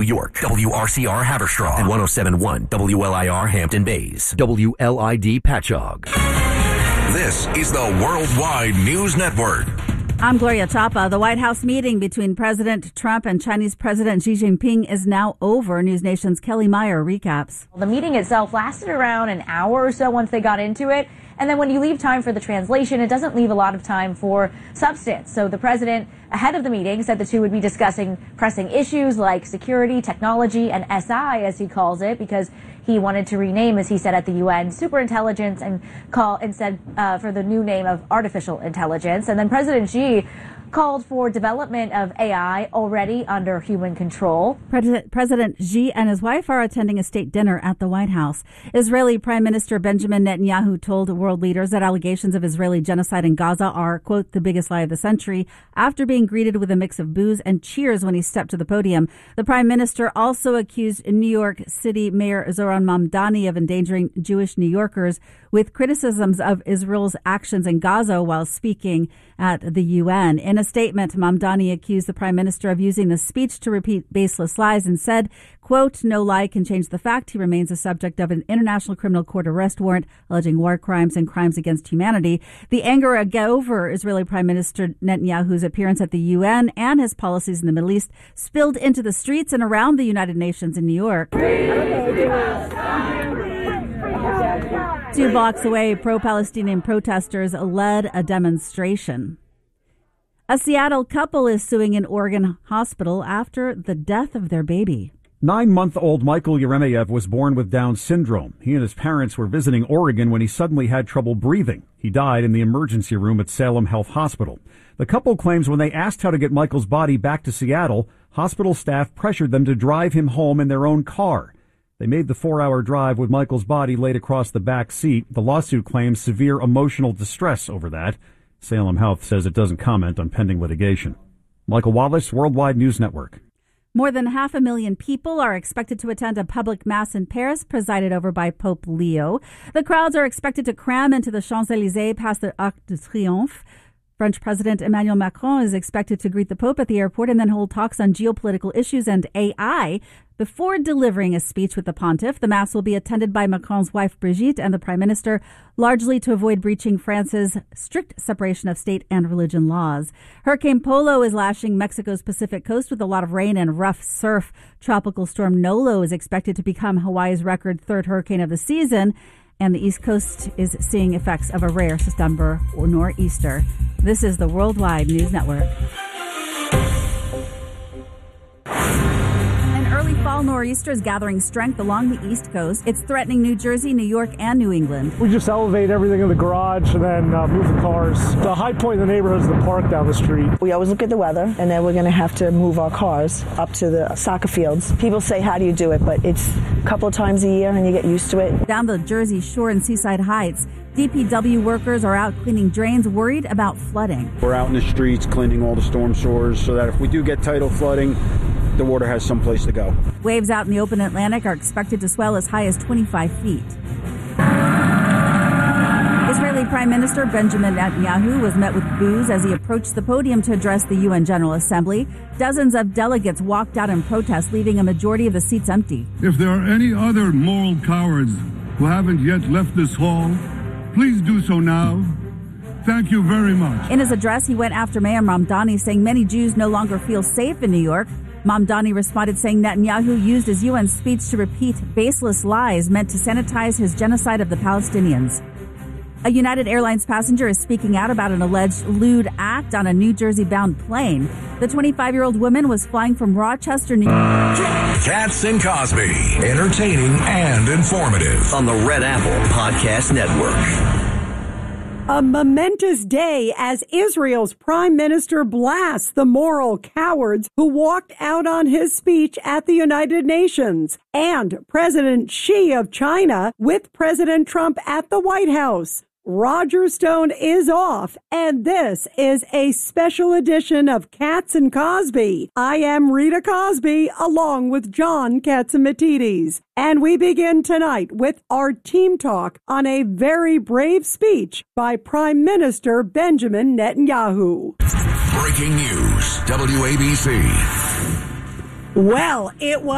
York, WRCR Haverstraw, and 107.1 WLIR Hampton Bays, WLID Patchogue. This is the Worldwide News Network. I'm Gloria Chapa. The White House meeting between President Trump and Chinese President Xi Jinping is now over. News Nation's Kelly Meyer recaps. The meeting itself lasted around an hour or so once they got into it. And then when you leave time for the translation, it doesn't leave a lot of time for substance. So the president, ahead of the meeting, said the two would be discussing pressing issues like security, technology, and SI, as he calls it, because he wanted to rename, as he said at the UN, superintelligence and call instead for the new name of artificial intelligence. And then President Xi called for development of AI already under human control. President Xi and his wife are attending a state dinner at the White House. Israeli Prime Minister Benjamin Netanyahu told world leaders that allegations of Israeli genocide in Gaza are, quote, the biggest lie of the century, after being greeted with a mix of boos and cheers when he stepped to the podium. The Prime Minister also accused New York City Mayor Zohran Mamdani of endangering Jewish New Yorkers with criticisms of Israel's actions in Gaza while speaking at the UN. In a statement, Mamdani accused the Prime Minister of using the speech to repeat baseless lies and said, quote, no lie can change the fact he remains the subject of an International Criminal Court arrest warrant alleging war crimes and crimes against humanity. The anger over Israeli Prime Minister Netanyahu's appearance at the UN and his policies in the Middle East spilled into the streets and around the United Nations in New York. 2 blocks away, pro-Palestinian protesters led a demonstration. A Seattle couple is suing an Oregon hospital after the death of their baby. 9-month-old Michael Yeremeyev was born with Down syndrome. He and his parents were visiting Oregon when he suddenly had trouble breathing. He died in the emergency room at Salem Health Hospital. The couple claims when they asked how to get Michael's body back to Seattle, hospital staff pressured them to drive him home in their own car. They made the 4-hour drive with Michael's body laid across the back seat. The lawsuit claims severe emotional distress over that. Salem Health says it doesn't comment on pending litigation. Michael Wallace, Worldwide News Network. More than 500,000 people are expected to attend a public mass in Paris presided over by Pope Leo. The crowds are expected to cram into the Champs-Élysées past the Arc de Triomphe. French President Emmanuel Macron is expected to greet the Pope at the airport and then hold talks on geopolitical issues and AI before delivering a speech with the pontiff. The mass will be attended by Macron's wife Brigitte and the Prime Minister, largely to avoid breaching France's strict separation of state and religion laws. Hurricane Polo is lashing Mexico's Pacific coast with a lot of rain and rough surf. Tropical storm Nolo is expected to become Hawaii's record 3rd hurricane of the season. And the East Coast is seeing effects of a rare September or nor'easter. This is the Worldwide News Network. An early fall nor'easter is gathering strength along the East Coast. It's threatening New Jersey, New York, and New England. We just elevate everything in the garage and then move the cars. The high point in the neighborhood is the park down the street. We always look at the weather, and then we're going to have to move our cars up to the soccer fields. People say, how do you do it? But it's a couple of times a year, and you get used to it. Down the Jersey Shore and Seaside Heights, DPW workers are out cleaning drains, worried about flooding. We're out in the streets cleaning all the storm sewers so that if we do get tidal flooding, the water has some place to go. Waves out in the open Atlantic are expected to swell as high as 25 feet. Israeli Prime Minister Benjamin Netanyahu was met with boos as he approached the podium to address the UN General Assembly. Dozens of delegates walked out in protest, leaving a majority of the seats empty. If there are any other moral cowards who haven't yet left this hall, please do so now. Thank you very much. In his address, he went after Mayor Mamdani, saying many Jews no longer feel safe in New York. Mamdani responded saying Netanyahu used his UN speech to repeat baseless lies meant to sanitize his genocide of the Palestinians. A United Airlines passenger is speaking out about an alleged lewd act on a New Jersey-bound plane. The 25-year-old woman was flying from Rochester, New York. Katz and Cosby, entertaining and informative on the Red Apple Podcast Network. A momentous day as Israel's prime minister blasts the moral cowards who walked out on his speech at the United Nations, and President Xi of China with President Trump at the White House. Roger Stone is off, and this is a special edition of Katz and Cosby. I am Rita Cosby, along with John Katzimatidis. And we begin tonight with our team talk on a very brave speech by Prime Minister Benjamin Netanyahu. Breaking news, WABC. Well, it was